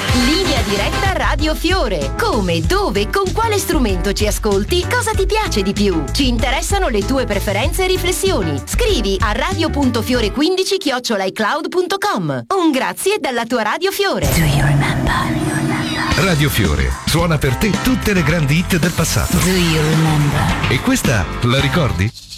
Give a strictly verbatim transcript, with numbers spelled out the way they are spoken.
Linea diretta Radio Fiore. Come, dove, con quale strumento ci ascolti? Cosa ti piace di più? Ci interessano le tue preferenze e riflessioni. Scrivi a radio.fiore quindici chiocciola icloud punto com. Un grazie dalla tua Radio Fiore. Do you remember? Radio Fiore suona per te tutte le grandi hit del passato. Do you remember? E questa la ricordi?